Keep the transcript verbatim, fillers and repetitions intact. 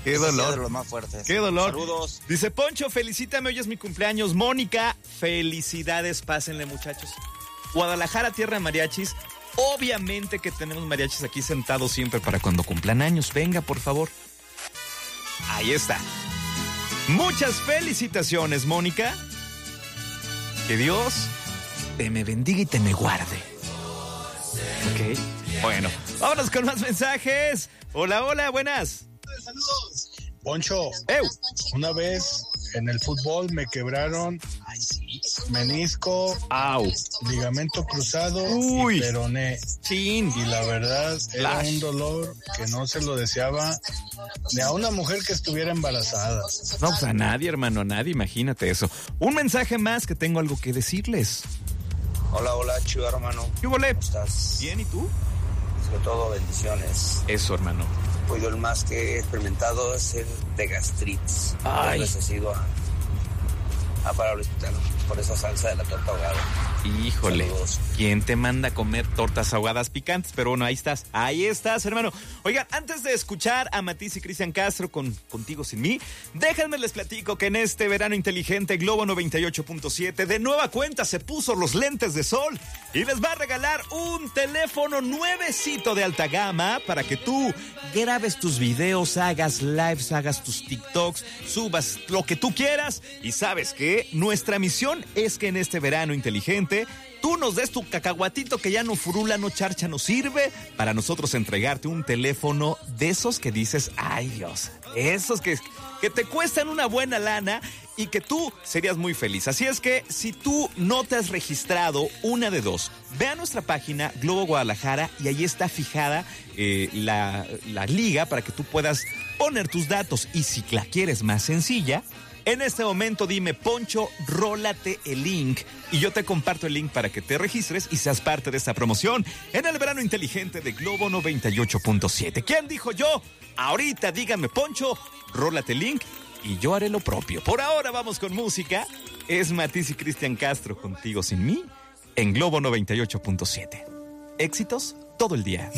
Qué dolor. De los más fuertes. Qué dolor. Saludos. Dice Poncho, felicítame, hoy es mi cumpleaños. Mónica, felicidades, pásenle, muchachos. Guadalajara, tierra de mariachis. Obviamente que tenemos mariachis aquí sentados siempre para cuando cumplan años. Venga, por favor. Ahí está. Muchas felicitaciones, Mónica. Que Dios te me bendiga y te me guarde. Ok. Bueno, vámonos con más mensajes. Hola, hola, buenas. Saludos. Poncho, Ew. una vez en el fútbol me quebraron menisco, Au. ligamento cruzado Uy. y peroné. Chin. Y la verdad era Flash. un dolor que no se lo deseaba ni a una mujer que estuviera embarazada. No, pues a nadie, hermano, a nadie, imagínate eso. Un mensaje más que tengo algo que decirles. Hola, hola, chido hermano. ¿Qué volé? ¿Cómo estás? Bien, ¿y tú? Sobre todo, bendiciones. Eso, hermano. Pues yo el más que he experimentado es el de gastritis. Ay. Dos veces he ido a, a parar al hospital por esa salsa de la torta ahogada. Híjole, Saludos. ¿quién te manda a comer tortas ahogadas picantes? Pero bueno, ahí estás, ahí estás, hermano. Oigan, antes de escuchar a Matiz y Cristian Castro con Contigo Sin Mí, déjenme les platico que en este verano inteligente Globo noventa y ocho punto siete de nueva cuenta se puso los lentes de sol y les va a regalar un teléfono nuevecito de alta gama para que tú grabes tus videos, hagas lives, hagas tus TikToks, subas lo que tú quieras. Y sabes que nuestra misión es que en este verano inteligente tú nos des tu cacahuatito que ya no furula, no charcha, no sirve para nosotros entregarte un teléfono de esos que dices, ay Dios, esos que, que te cuestan una buena lana y que tú serías muy feliz. Así es que si tú no te has registrado, una de dos, ve a nuestra página Globo Guadalajara y ahí está fijada eh, la, la liga para que tú puedas poner tus datos y si la quieres más sencilla, en este momento dime, Poncho, rólate el link y yo te comparto el link para que te registres y seas parte de esta promoción en el verano inteligente de Globo noventa y ocho punto siete. ¿Quién dijo yo? Ahorita díganme, Poncho, rólate el link y yo haré lo propio. Por ahora vamos con música. Es Matiz y Cristian Castro, Contigo Sin Mí, en Globo noventa y ocho punto siete. Éxitos todo el día.